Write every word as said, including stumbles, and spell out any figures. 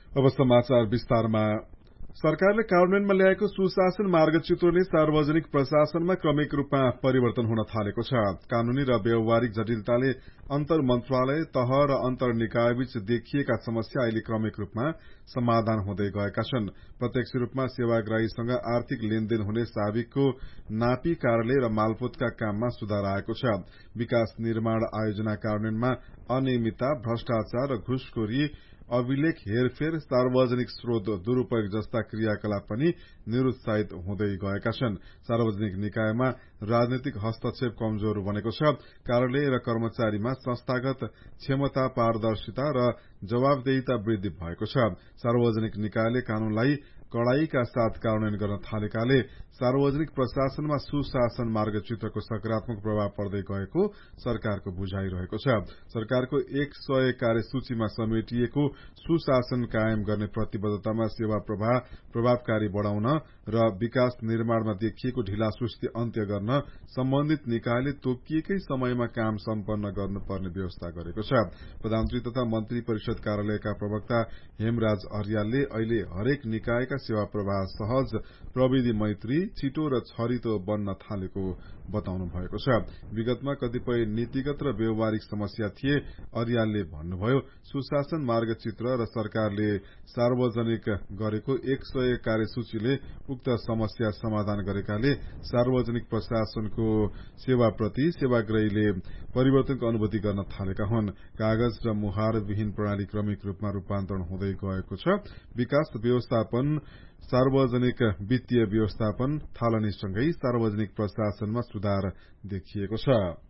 अब समाचार विस्तारमा। सरकारले कार्यान्वयनमा ल्याएको सुशासन मार्गचित्रले सार्वजनिक प्रशासनमा क्रमिक रूपमा परिवर्तन हुन थालेको छ। कानूनी र व्यावहारिक जटिलताले अन्तर मन्त्रालय तह र अन्तर निकायबीच देखिएका समस्या अहिले क्रमिक रूपमा समाधान हुँदै गएका छन्। प्रत्यक्ष रूपमा सेवाग्राहीसँग आर्थिक लेनदेन हुने साविकको नापी कार्यालय र मालपोतका काममा सुधार आएको छ। विकास निर्माण आयोजना कार्यान्वयनमा अनियमितता, भ्रष्टाचार र घुसखोरी, अभिलेख हेरफेर, सार्वजनिक स्रोत दुरूपयोग जस्ता क्रियाकलाप पनि निरुत्साहित हुँदै गएका छन्। सार्वजनिक निकायमा राजनीतिक हस्तक्षेप कमजोर बनेको छ। कार्यालय र कर्मचारीमा संस्थागत क्षमता, पारदर्शिता र जवाबदेहिता वृद्धि भएको छ। सार्वजनिक निकायले कानूनलाई कड़ाईका साथ कार्यान्वयन गर्न थालेकाले सार्वजनिक प्रशासनमा सुशासन मार्गचित्रको सकारात्मक प्रभाव पर्दै गएको सरकारको बुझाइ रहेको छ। सरकारको एक सय कार्यसूचीमा समेटिएको सुशासन कायम गर्ने प्रतिबद्धतामा सेवा प्रवाह प्रभावकारी बढ़ाउन र विकास निर्माणमा देखिएको ढिलासुस्ती अन्त्य गर्न सम्बन्धित निकायले तोकिएकै समयमा काम सम्पन्न गर्नुपर्ने व्यवस्था गरेको छ। प्रधानमन्त्री तथा मन्त्री परिषद कार्यालयका प्रवक्ता हेमराज अर्यालले अहिले हरेक निकायका सेवा प्रवाह सहज, प्रविधि मैत्री, छिटो र छरितो बन्न थालेको बताउनु भएको छ। विगतमा कतिपय नीतिगत र व्यावहारिक समस्या थिए। अर्यालले भन्नुभयो, सुशासन मार्गचित्र र सरकारले सार्वजनिक गरेको एक सय कार्यसूचीले उक्त समस्या समाधान गरेकाले सार्वजनिक प्रशासनको सेवाप्रति सेवाग्राहीले परिवर्तनको अनुभूति गर्न थालेका हुन्। कागज र मुहार विहीन प्रणाली क्रमिक रूपमा रूपान्तरण हुँदै गएको छ। विकास व्यवस्थापन, सार्वजनिक वित्तीय व्यवस्थापन, थालनीसँगै सार्वजनिक प्रशासनमा सुधार देखिएको छ।